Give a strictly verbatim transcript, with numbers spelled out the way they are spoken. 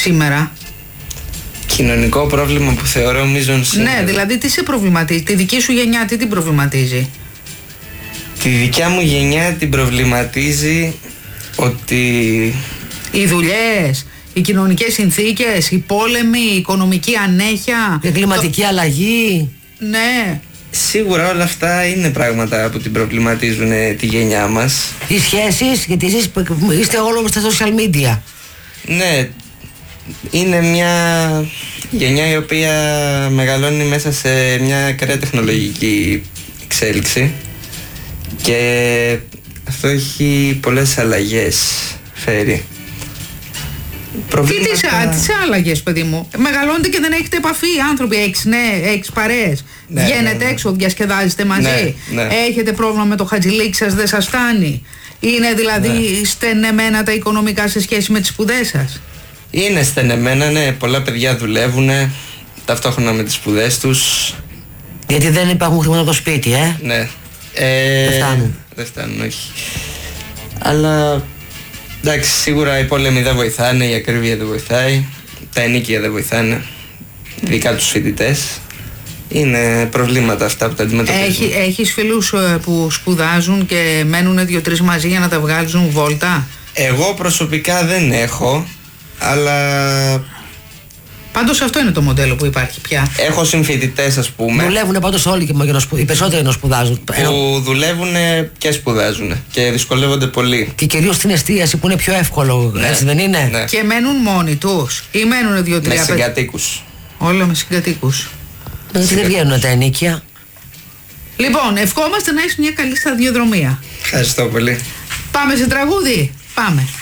σήμερα. Κοινωνικό πρόβλημα που θεωρώ μείζον σήμερα. Ναι, δηλαδή τι σε προβληματίζει, τη δική σου γενιά τι την προβληματίζει? Τη δικιά μου γενιά την προβληματίζει ότι... Οι δουλειές, οι κοινωνικές συνθήκες, οι πόλεμοι, η οικονομική ανέχεια, η κλιματική το... αλλαγή. Ναι. Σίγουρα όλα αυτά είναι πράγματα που την προβληματίζουν τη γενιά μας. Οι σχέσεις, γιατί εσείς είστε όλο στα social media. Ναι, είναι μια γενιά η οποία μεγαλώνει μέσα σε μια ακραία τεχνολογική εξέλιξη και αυτό έχει πολλές αλλαγές φέρει. Προβλήματα... Τι τις άλλαγες, παιδί μου? Μεγαλώνετε και δεν έχετε επαφή, άνθρωποι, έχεις, ναι, έχεις παρέες, ναι, βγαίνετε ναι, ναι. έξω, διασκεδάζετε μαζί, ναι, ναι. έχετε πρόβλημα με το χατζηλίκι σας, δεν σας φτάνει? Είναι δηλαδή ναι. στενεμένα τα οικονομικά σε σχέση με τις σπουδές σας? Είναι στενεμένα, ναι, πολλά παιδιά δουλεύουν ταυτόχρονα με τις σπουδές τους. Γιατί δεν υπάρχουν χρήματα από το σπίτι, ε? Ναι. Ε, δεν φτάνουν. Δεν φτάνουν, όχι. Αλλά... εντάξει, σίγουρα οι πόλεμοι δεν βοηθάνε, η ακρίβεια δεν βοηθάει, τα ενοίκια δεν βοηθάνε, ειδικά τους φοιτητές. Είναι προβλήματα αυτά που τα αντιμετωπίζουν. Έχει, έχεις φίλους που σπουδάζουν και μένουν δύο-τρεις μαζί για να τα βγάλουν βόλτα? Εγώ προσωπικά δεν έχω, αλλά... πάντως αυτό είναι το μοντέλο που υπάρχει πια. Έχω συμφοιτητές, ας πούμε. Δουλεύουν πάντως όλοι και οι περισσότεροι να σπουδάζουν. Που δουλεύουν και σπουδάζουν και δυσκολεύονται πολύ. Και κυρίως στην εστίαση που είναι πιο εύκολο, ναι. έτσι δεν είναι? Ναι. Και μένουν μόνοι τους ή μένουν δύο-τρία? Με συγκατοίκους. Όλα με συγκατοίκους. Δεν δεν βγαίνουν τα ενοίκια. Λοιπόν, ευχόμαστε να έχεις μια καλή σταδιοδρομία. Ευχαριστώ πολύ. Πάμε σε τραγούδι. Πάμε.